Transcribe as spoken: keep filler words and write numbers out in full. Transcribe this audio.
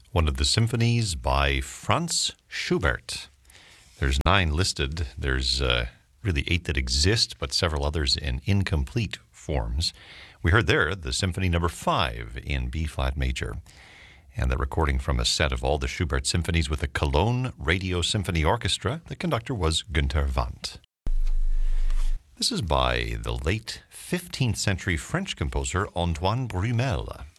one of the symphonies by Franz Schubert. There's nine listed. There's uh, really eight that exist, but several others in incomplete forms. We heard there the Symphony Number Five in B-flat major, and the recording from a set of all the Schubert symphonies with the Cologne Radio Symphony Orchestra. The conductor was Günther Wandt. This is by the late fifteenth century French composer Antoine Brumel.